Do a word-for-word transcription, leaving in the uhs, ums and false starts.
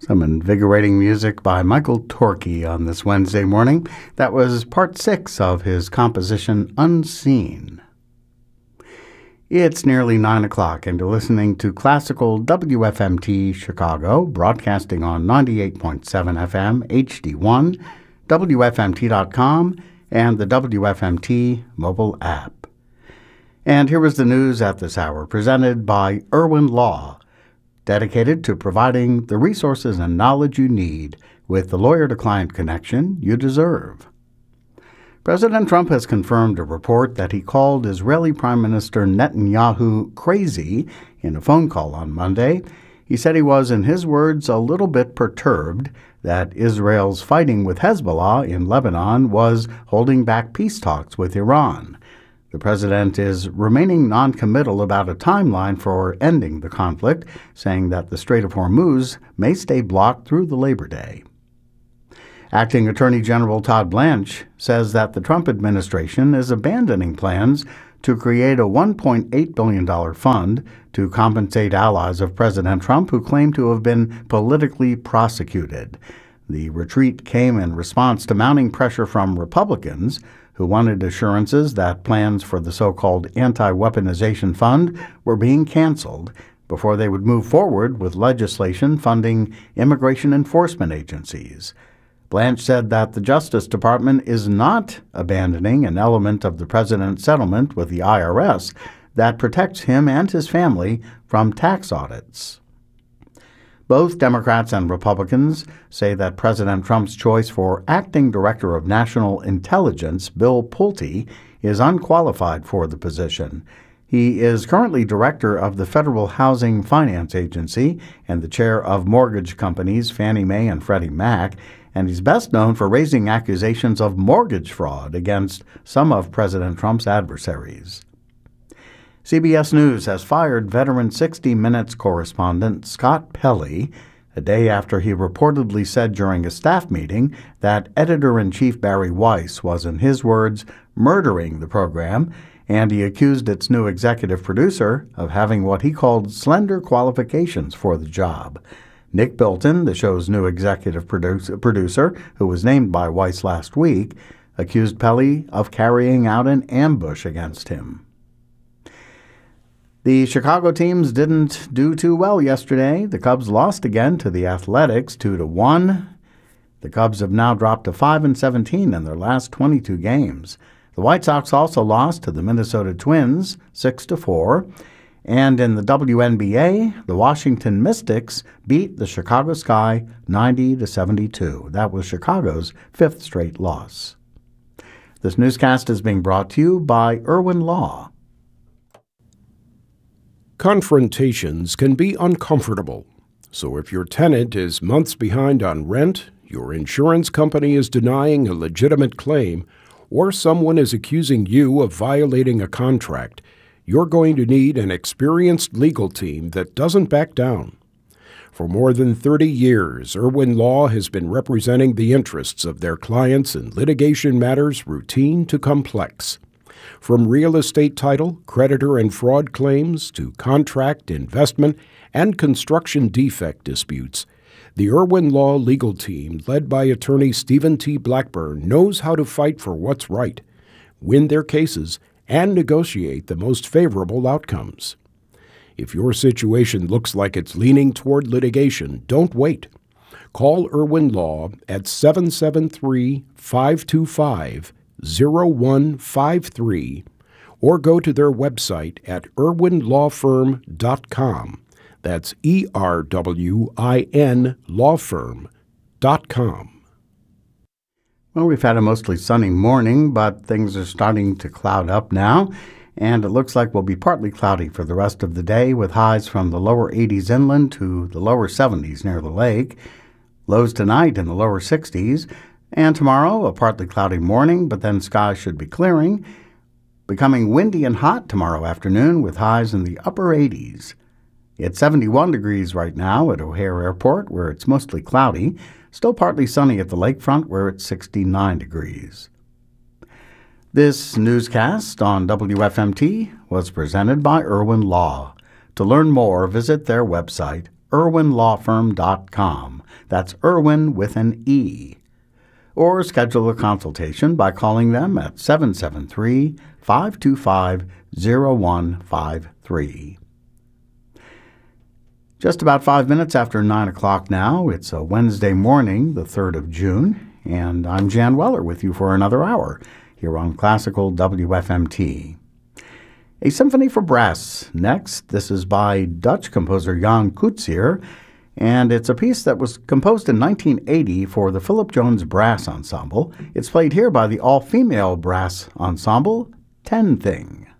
Some invigorating music by Michael Torke on this Wednesday morning. That was part six of his composition Unseen. It's nearly nine o'clock, and you're listening to Classical W F M T Chicago, broadcasting on ninety-eight point seven F M H D one, W F M T dot com, and the W F M T mobile app. And here was the news at this hour, presented by Irwin Law, dedicated to providing the resources and knowledge you need with the lawyer-to-client connection you deserve. President Trump has confirmed a report that he called Israeli Prime Minister Netanyahu crazy in a phone call on Monday. He said he was, in his words, a little bit perturbed that Israel's fighting with Hezbollah in Lebanon was holding back peace talks with Iran. The president is remaining noncommittal about a timeline for ending the conflict, saying that the Strait of Hormuz may stay blocked through the Labor Day. Acting Attorney General Todd Blanche says that the Trump administration is abandoning plans to create a one point eight billion dollars fund to compensate allies of President Trump who claim to have been politically prosecuted. The retreat came in response to mounting pressure from Republicans who wanted assurances that plans for the so-called anti-weaponization fund were being canceled before they would move forward with legislation funding immigration enforcement agencies. Blanche said that the Justice Department is not abandoning an element of the president's settlement with the I R S that protects him and his family from tax audits. Both Democrats and Republicans say that President Trump's choice for acting director of national intelligence, Bill Pulte, is unqualified for the position. He is currently director of the Federal Housing Finance Agency and the chair of mortgage companies Fannie Mae and Freddie Mac, and he's best known for raising accusations of mortgage fraud against some of President Trump's adversaries. C B S News has fired veteran sixty minutes correspondent Scott Pelley a day after he reportedly said during a staff meeting that editor-in-chief Barry Weiss was, in his words, murdering the program, and he accused its new executive producer of having what he called slender qualifications for the job. Nick Bilton, the show's new executive producer, producer, who was named by Weiss last week, accused Pelley of carrying out an ambush against him. The Chicago teams didn't do too well yesterday. The Cubs lost again to the Athletics two to one. The Cubs have now dropped to five and seventeen in their last twenty-two games. The White Sox also lost to the Minnesota Twins six to four. And in the W N B A, the Washington Mystics beat the Chicago Sky ninety to seventy-two. That was Chicago's fifth straight loss. This newscast is being brought to you by Irwin Law. Confrontations can be uncomfortable, so if your tenant is months behind on rent, your insurance company is denying a legitimate claim, or someone is accusing you of violating a contract, you're going to need an experienced legal team that doesn't back down. For more than thirty years, Irwin Law has been representing the interests of their clients in litigation matters routine to complex. From real estate title, creditor and fraud claims to contract, investment, and construction defect disputes, the Irwin Law legal team, led by attorney Stephen T. Blackburn, knows how to fight for what's right, win their cases, and negotiate the most favorable outcomes. If your situation looks like it's leaning toward litigation, don't wait. Call Irwin Law at seven seven three, five two five, zero one five three or go to their website at irwin law firm dot com. That's E R W I N law firm dot com. Well, we've had a mostly sunny morning, but things are starting to cloud up now, and it looks like we'll be partly cloudy for the rest of the day with highs from the lower eighties inland to the lower seventies near the lake. Lows tonight in the lower sixties. And tomorrow, a partly cloudy morning, but then skies should be clearing, becoming windy and hot tomorrow afternoon with highs in the upper eighties. It's seventy-one degrees right now at O'Hare Airport, where it's mostly cloudy, still partly sunny at the lakefront, where it's sixty-nine degrees. This newscast on W F M T was presented by Irwin Law. To learn more, visit their website, irwin law firm dot com. That's Irwin with an E. Or schedule a consultation by calling them at seven seven three, five two five, zero one five three. Just about five minutes after nine o'clock now. It's a Wednesday morning, the third of June, and I'm Jan Weller with you for another hour here on Classical W F M T. A Symphony for Brass next. This is by Dutch composer Jan Coetzee, and it's a piece that was composed in nineteen eighty for the Philip Jones Brass Ensemble. It's played here by the all-female brass ensemble, Ten Thing.